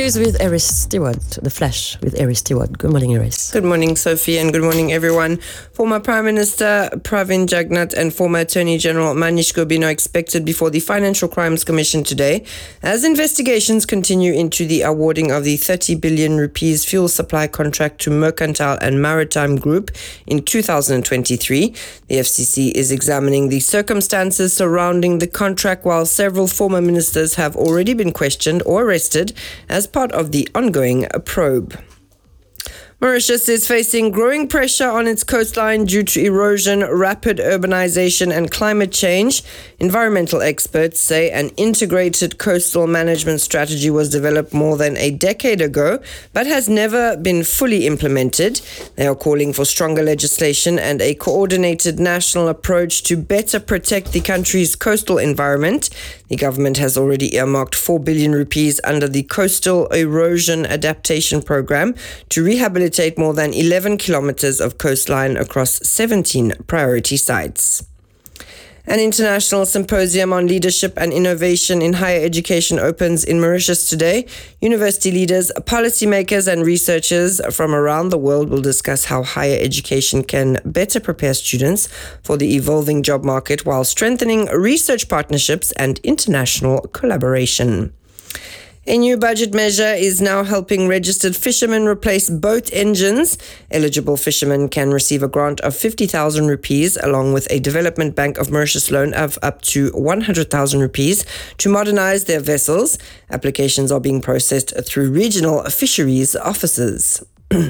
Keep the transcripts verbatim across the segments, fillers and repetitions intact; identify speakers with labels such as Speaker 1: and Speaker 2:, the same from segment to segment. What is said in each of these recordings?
Speaker 1: news with Eris Stewart, The Flash with Eris Stewart. Good morning, Eris.
Speaker 2: Good morning, Sophie, and good morning, everyone. Former Prime Minister Pravin Jagnnath and former Attorney General Manish Gobin are expected before the Financial Crimes Commission today as investigations continue into the awarding of the thirty billion rupees fuel supply contract to Mercantile and Maritime Group in two thousand twenty-three. The F C C is examining the circumstances surrounding the contract, while several former ministers have already been questioned or arrested as part of the ongoing probe. Mauritius is facing growing pressure on its coastline due to erosion, rapid urbanization, and climate change. Environmental experts say an integrated coastal management strategy was developed more than a decade ago, but has never been fully implemented. They are calling for stronger legislation and a coordinated national approach to better protect the country's coastal environment. The government has already earmarked four billion rupees under the Coastal Erosion Adaptation Program to rehabilitate more than eleven kilometers of coastline across seventeen priority sites. An international symposium on leadership and innovation in higher education opens in Mauritius today. University leaders, policymakers, and researchers from around the world will discuss how higher education can better prepare students for the evolving job market while strengthening research partnerships and international collaboration. A new budget measure is now helping registered fishermen replace boat engines. Eligible fishermen can receive a grant of fifty thousand rupees along with a Development Bank of Mauritius loan of up to one hundred thousand rupees to modernize their vessels. Applications are being processed through regional fisheries offices.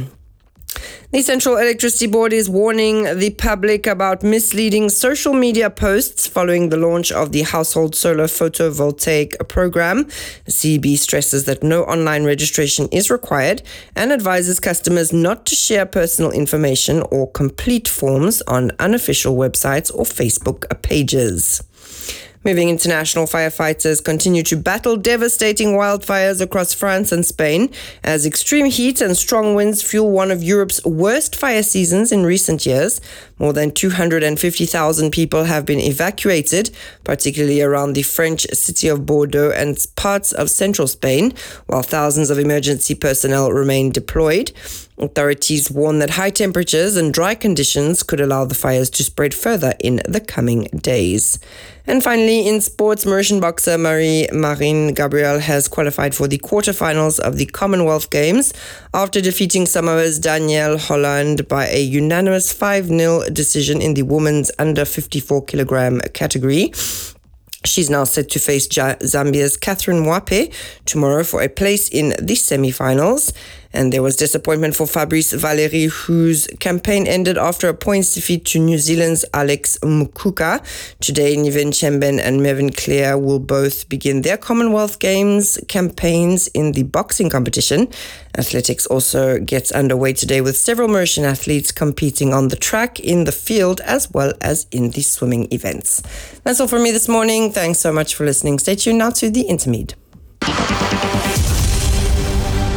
Speaker 2: The Central Electricity Board is warning the public about misleading social media posts following the launch of the Household Solar Photovoltaic Program. The C E B stresses that no online registration is required and advises customers not to share personal information or complete forms on unofficial websites or Facebook pages. Moving international, firefighters continue to battle devastating wildfires across France and Spain as extreme heat and strong winds fuel one of Europe's worst fire seasons in recent years. More than two hundred fifty thousand people have been evacuated, particularly around the French city of Bordeaux and parts of central Spain, while thousands of emergency personnel remain deployed. Authorities warn that high temperatures and dry conditions could allow the fires to spread further in the coming days. And finally, in sports, Mauritian boxer Marie-Marine Gabriel has qualified for the quarterfinals of the Commonwealth Games after defeating Samoa's Danielle Holland by a unanimous five nil decision in the women's under fifty-four kilogram category. She's now set to face Zambia's Catherine Mwape tomorrow for a place in the semi-finals. And there was disappointment for Fabrice Valéry, whose campaign ended after a points defeat to New Zealand's Alex Mukuka. Today, Niven Chemben and Mevin Clare will both begin their Commonwealth Games campaigns in the boxing competition. Athletics also gets underway today with several Mauritian athletes competing on the track, in the field, as well as in the swimming events. That's all from me this morning. Thanks so much for listening. Stay tuned now to the Intermede.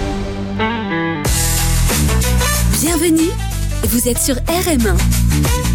Speaker 3: Bienvenue, vous êtes sur R M un.